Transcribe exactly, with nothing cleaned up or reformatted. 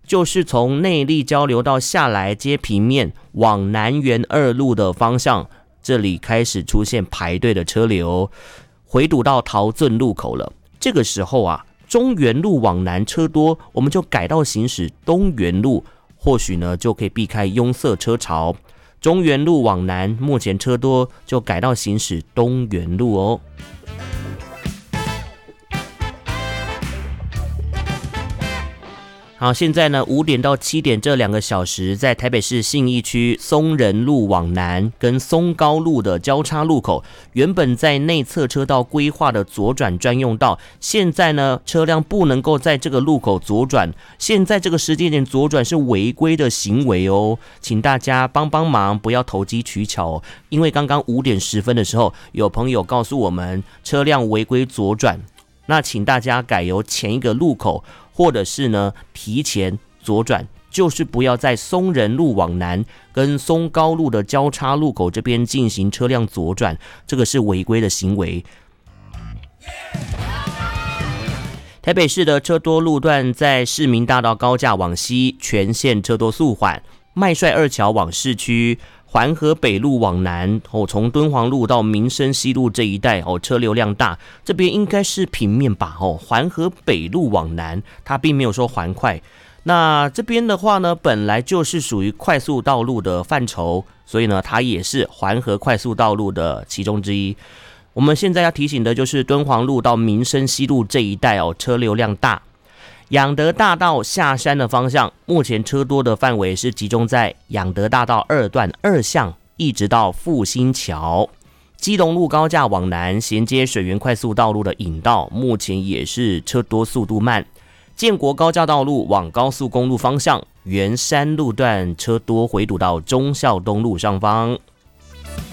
就是从内坜交流道下来接平面往南园二路的方向，这里开始出现排队的车流，回堵到桃圳路口了。这个时候啊，中原路往南车多，我们就改道行驶东原路，或许呢就可以避开拥塞车潮。中原路往南目前车多，就改道行驶东原路哦。好，现在呢五点到七点这两个小时，在台北市信义区松仁路往南跟松高路的交叉路口，原本在内侧车道规划的左转专用道，现在呢车辆不能够在这个路口左转，现在这个时间点左转是违规的行为哦，请大家帮帮忙，不要投机取巧哦。因为刚刚五点十分的时候，有朋友告诉我们车辆违规左转，那请大家改由前一个路口，或者是呢提前左转，就是不要在松仁路往南跟松高路的交叉路口这边进行车辆左转，这个是违规的行为。台北市的车多路段在市民大道高架往西全线车多速缓，麦帅二桥往市区，环河北路往南，哦，从敦煌路到民生西路这一带，哦，车流量大，这边应该是平面吧，哦，环河北路往南，它并没有说环快。那这边的话呢，本来就是属于快速道路的范畴，所以呢，它也是环河快速道路的其中之一。我们现在要提醒的就是敦煌路到民生西路这一带哦，车流量大。仰德大道下山的方向，目前车多的范围是集中在仰德大道二段二巷，一直到复兴桥。基隆路高架往南衔接水源快速道路的引道，目前也是车多速度慢。建国高架道路往高速公路方向，圆山路段车多回堵到忠孝东路上方。